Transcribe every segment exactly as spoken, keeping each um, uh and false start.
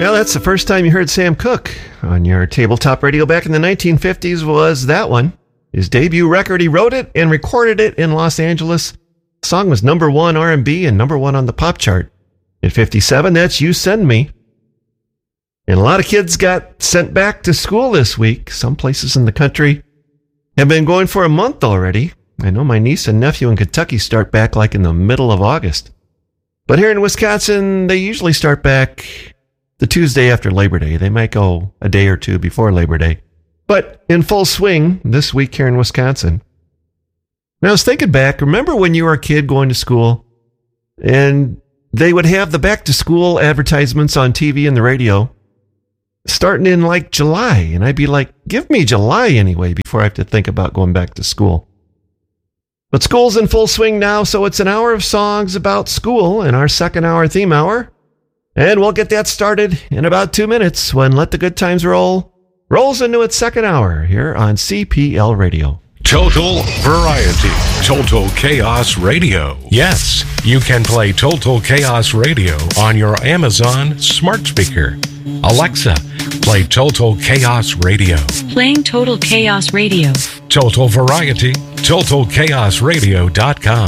Well, that's the first time you heard Sam Cooke on your tabletop radio back in the nineteen fifties was that one. His debut record, he wrote it and recorded it in Los Angeles. The song was number one R and B and number one on the pop chart. At fifty-seven, that's You Send Me. And a lot of kids got sent back to school this week. Some places in the country have been going for a month already. I know my niece and nephew in Kentucky start back like in the middle of August. But here in Wisconsin, they usually start back the Tuesday after Labor Day. They might go a day or two before Labor Day. But in full swing this week here in Wisconsin. Now I was thinking back, remember when you were a kid going to school and they would have the back to school advertisements on T V and the radio starting in like July. And I'd be like, give me July anyway before I have to think about going back to school. But school's in full swing now, so it's an hour of songs about school in our second hour theme hour. And we'll get that started in about two minutes when Let the Good Times Roll rolls into its second hour here on C P L Radio. Total Variety. Total Chaos Radio. Yes, you can play Total Chaos Radio on your Amazon smart speaker. Alexa, play Total Chaos Radio. Playing Total Chaos Radio. Total Variety. Total Chaos Radio dot com.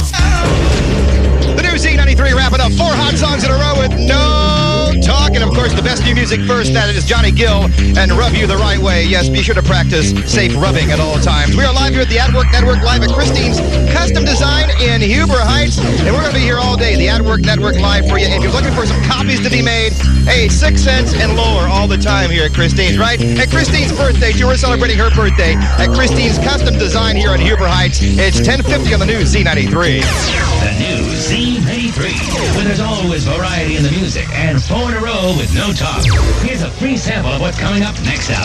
The new Z ninety-three wrapping up four hot songs in a row with no talk. And of course, the best new music first. That is Johnny Gill and Rub You the Right Way. Yes, be sure to practice safe rubbing at all times. We are live here at the AdWork Network, live at Christine's Custom Design in Huber Heights. And we're going to be here all day. The AdWork Network live for you. If you're looking for some copies to be made, hey, six cents and lower all the time here at Christine's, right? At Christine's birthday, she was celebrating her birthday at Christine's Custom Design here in Huber Heights. It's ten fifty on the new Z ninety-three. The new Z ninety-three, where there's always variety in the music and four in a row with no talk. Here's a free sample of what's coming up next hour.